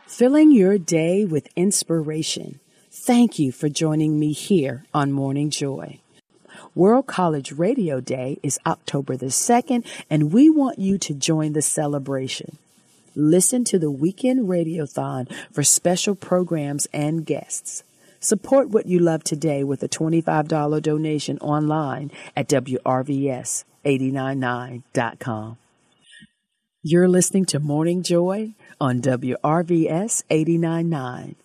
filling your day with inspiration. Thank you for joining me here on Morning Joy. World College Radio Day is October the 2nd, and we want you to join the celebration. Listen to the Weekend Radiothon for special programs and guests. Support what you love today with a $25 donation online at WRVS899.com. You're listening to Morning Joy on WRVS 899.